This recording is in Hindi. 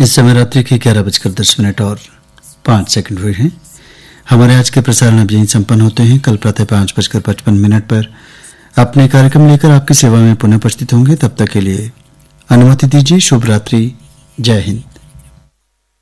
इस समय रात्रि के 11:10 और 5 हुए हैं। हमारे आज के प्रसारण अब यहीं संपन्न होते हैं। कल प्रातः 5:55 पर अपने कार्यक्रम लेकर आपकी सेवा में पुनः उपस्थित होंगे। तब तक के लिए अनुमति दीजिए। शुभ रात्रि। जय हिंद।